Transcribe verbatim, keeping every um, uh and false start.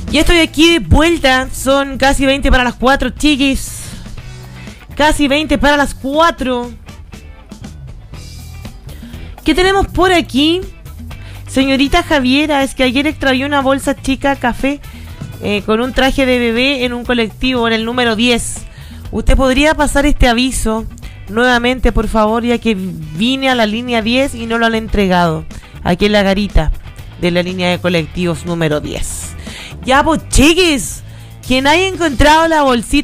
Ya estoy aquí de vuelta. Son casi veinte para las cuatro, chiquis. Casi veinte para las cuatro. ¿Qué tenemos por aquí? Señorita Javiera, es que ayer extravió una bolsa chica café eh, con un traje de bebé en un colectivo en el número diez. ¿Usted podría pasar este aviso nuevamente, por favor, ya que vine a la línea diez y no lo han entregado? Aquí en la garita de la línea de colectivos número diez. Ya, pues, chiquis, quien haya encontrado la bolsita